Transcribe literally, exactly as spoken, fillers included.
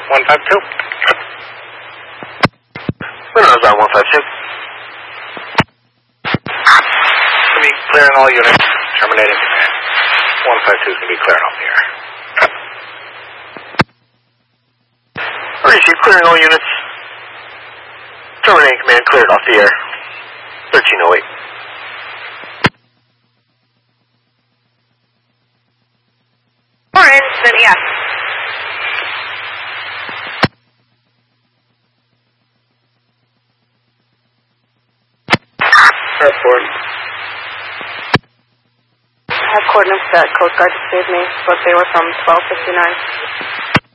one five two. Windows on one five two. Can be clearing all units. Terminating command. one five two is going to be clearing off the air. Receive clearing all units. Terminating command cleared off the air. thirteen oh eight. Alright, then yeah. Airport. I have coordinates that Coast Guard just gave me, but they were from twelve fifty-nine.